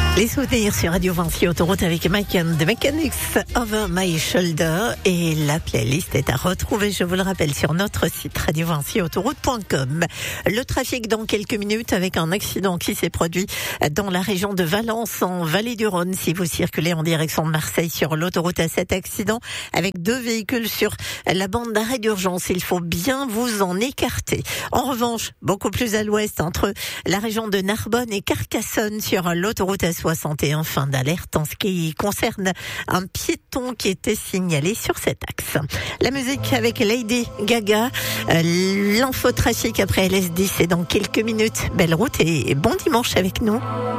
Les souvenirs sur Radio Vinci Autoroute avec Mike and the Mechanics Over My Shoulder, et la playlist est à retrouver, je vous le rappelle, sur notre site radiovinciautoroute.com. Le trafic dans quelques minutes avec un accident qui s'est produit dans la région de Valence en Vallée du Rhône. Si vous circulez en direction de Marseille sur l'autoroute A7, accident avec 2 véhicules sur la bande d'arrêt d'urgence. Il faut bien vous en écarter. En revanche, beaucoup plus à l'ouest, entre la région de Narbonne et Carcassonne sur l'autoroute A61, fin d'alerte en ce qui concerne un piéton qui était signalé sur cet axe. La musique avec Lady Gaga, l'infotrafic après LSD, c'est dans quelques minutes. Belle route et bon dimanche avec nous.